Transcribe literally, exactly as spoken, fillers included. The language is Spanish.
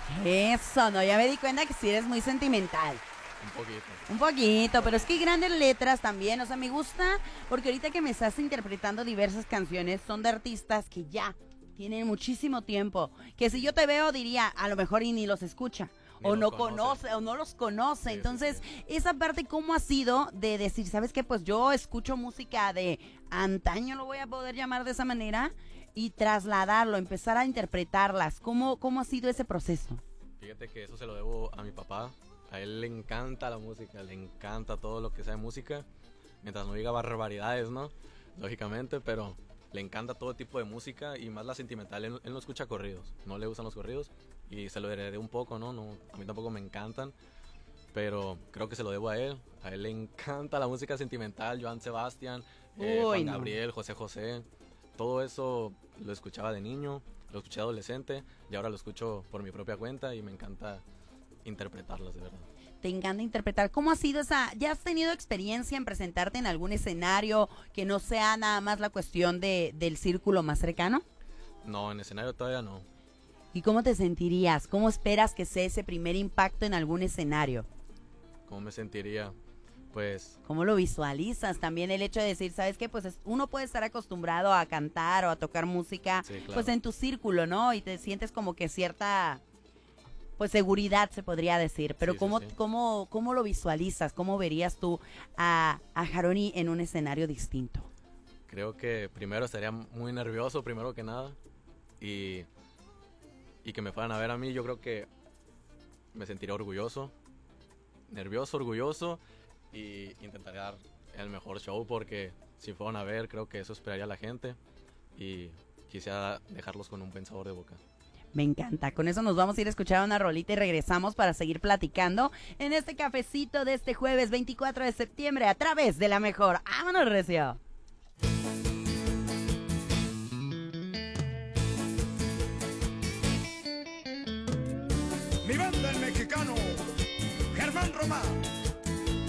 Eso, no, ya me di cuenta que sí eres muy sentimental. Un poquito. Un poquito, pero es que hay grandes letras también, o sea, me gusta porque ahorita que me estás interpretando diversas canciones son de artistas que ya tienen muchísimo tiempo, que si yo te veo diría, a lo mejor y ni los escucha. Ni O los no conoce. conoce, o no los conoce. Sí, Entonces, sí, sí. esa parte, ¿cómo ha sido de decir, sabes qué? Pues yo escucho música de antaño, lo voy a poder llamar de esa manera, y trasladarlo, empezar a interpretarlas. ¿Cómo, cómo ha sido ese proceso? Fíjate que eso se lo debo a mi papá. A él le encanta la música, le encanta todo lo que sea de música. Mientras no diga barbaridades, ¿no? Lógicamente, pero le encanta todo tipo de música y más la sentimental. Él, él no escucha corridos, no le gustan los corridos y se lo heredé un poco, ¿no? no a mí tampoco me encantan, pero creo que se lo debo a él. A él le encanta la música sentimental, Joan Sebastián, eh, Uy, Juan no. Gabriel, José José. Todo eso lo escuchaba de niño, lo escuché adolescente y ahora lo escucho por mi propia cuenta y me encanta interpretarlas de verdad. Te encanta interpretar. ¿Cómo ha sido esa? ¿Ya has tenido experiencia en presentarte en algún escenario que no sea nada más la cuestión de, del círculo más cercano? No, en escenario todavía no. ¿Y cómo te sentirías? ¿Cómo esperas que sea ese primer impacto en algún escenario? ¿Cómo me sentiría? Pues ¿Cómo lo visualizas? También el hecho de decir, ¿sabes qué? Pues es, uno puede estar acostumbrado a cantar o a tocar música, sí, claro. pues en tu círculo, ¿no? Y te sientes como que cierta, pues seguridad se podría decir. Pero Sí, sí, ¿cómo, sí. ¿cómo, cómo lo visualizas? ¿Cómo verías tú a, a Jaroni en un escenario distinto? Creo que primero estaría muy nervioso, primero que nada. Y, y que me fueran a ver a mí, yo creo que me sentiría orgulloso. Nervioso, orgulloso. Y intentaría dar el mejor show porque si fueran a ver, creo que eso esperaría la gente. Y quisiera dejarlos con un buen sabor de boca. Me encanta. Con eso nos vamos a ir a escuchar una rolita y regresamos para seguir platicando en este cafecito de este jueves veinticuatro de septiembre a través de La Mejor. ¡Vámonos, Recio! Mi banda el mexicano, Germán Román.